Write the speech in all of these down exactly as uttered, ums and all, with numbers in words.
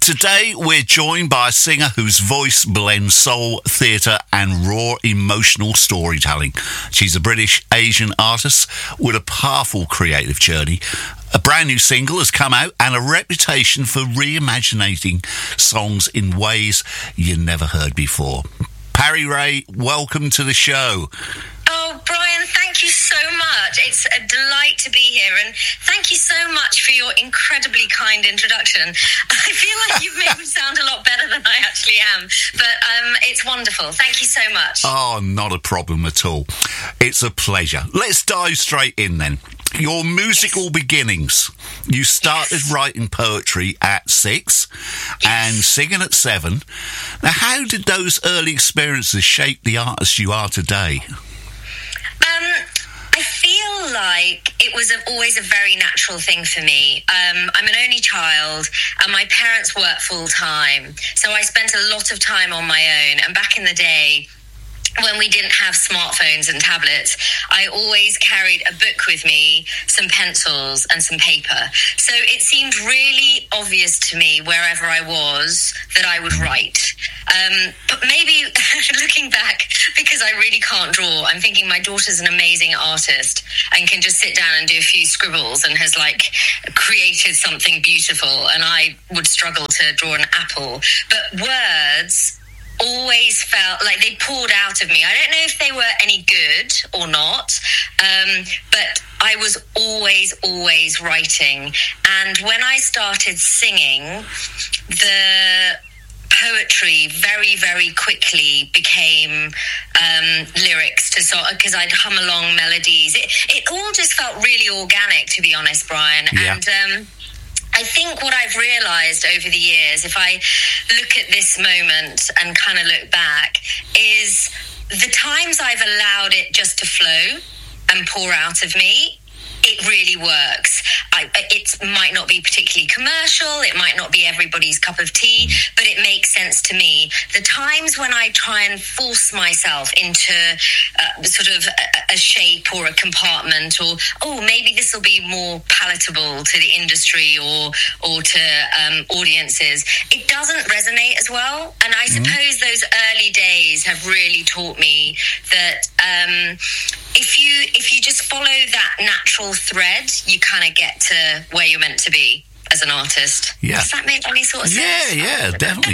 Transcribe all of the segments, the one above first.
Today, we're joined by a singer whose voice blends soul, theatre and raw emotional storytelling. She's a British Asian artist with a powerful creative journey. A brand new single has come out and a reputation for reimagining songs in ways you never heard before. Parry Ray, welcome to the show. Oh, Brian, thank you so much. It's a delight to be here, and thank you so much for your incredibly kind introduction. I feel like you've made me sound a lot better than I actually am, but um, it's wonderful. Thank you so much. Oh, not a problem at all. It's a pleasure. Let's dive straight in then. Your musical yes. beginnings. You started yes. writing poetry at six yes. and singing at seven. Now, how did those early experiences shape the artist you are today? Um, I feel like it was a, always a very natural thing for me. Um, I'm an only child and my parents work full time. So I spent a lot of time on my own. And back in the day, when we didn't have smartphones and tablets, I always carried a book with me, some pencils and some paper. So it seemed really obvious to me wherever I was that I would write. Um, but maybe looking back, because I really can't draw, I'm thinking my daughter's an amazing artist and can just sit down and do a few scribbles and has like created something beautiful, and I would struggle to draw an apple. But words always felt like they poured out of me. I don't know if they were any good or not, um, but I was always, always writing. And when I started singing, the poetry very, very quickly became um, lyrics to sort, because I'd hum along melodies. It, it all just felt really organic, to be honest, Brian. Yeah. And um, I think what I've realised over the years, if I look at this moment and kind of look back, is the times I've allowed it just to flow and pour out of me, it really works. I, it might not be particularly commercial, it might not be everybody's cup of tea, but it makes sense to me. The times when I try and force myself into uh, sort of a, a shape or a compartment, or, oh, maybe this will be more palatable to the industry or or to um, audiences, it doesn't resonate as well. And I mm-hmm. suppose those early days have really taught me that um, if you if you just follow that natural thread, you kind of get to where you're meant to be as an artist. Yeah. Does that make any sort of sense? Yeah, yeah, definitely.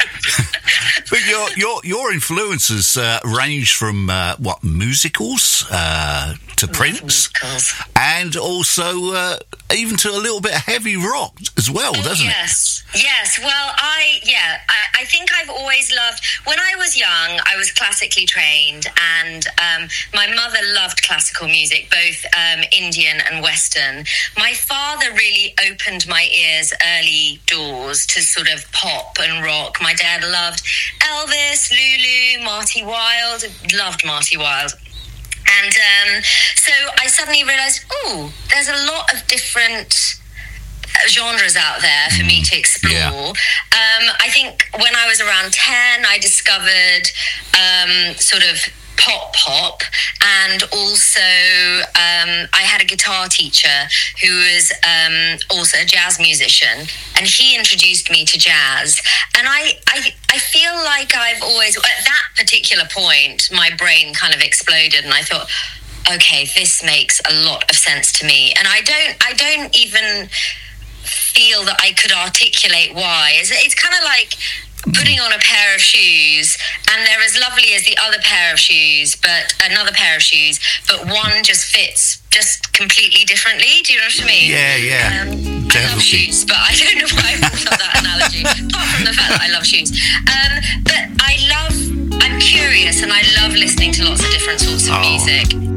But your your your influences uh, range from uh, what musicals uh, to Prince, musicals. and also uh, even to a little bit of heavy rock as well, doesn't yes. it? Yes, yes. Well, I yeah, I, I think I've always loved. When I was young, I was classically trained, and um, my mother loved classical music, both um, Indian and Western. My father really opened my ears early doors to sort of pop and rock. My dad loved Elvis, Lulu, Marty Wilde, loved Marty Wilde. And um, so I suddenly realised, oh, there's a lot of different genres out there for mm, me to explore. Yeah. Um, I think when I was around ten, I discovered um, sort of pop pop, and also um, I had a guitar teacher who was um, also a jazz musician, and he introduced me to jazz. And I, I I feel like I've always, at that particular point, my brain kind of exploded, and I thought, okay, this makes a lot of sense to me. And I don't I don't even feel that I could articulate why. It's, it's kind of like putting on a pair of shoes, and they're as lovely as the other pair of shoes, but another pair of shoes, but one just fits just completely differently. Do you know what I mean? Yeah, yeah. Um, I love shoes, but I don't know why I thought that analogy, apart from the fact that I love shoes. Um, but I love, I'm curious, and I love listening to lots of different sorts of oh. music.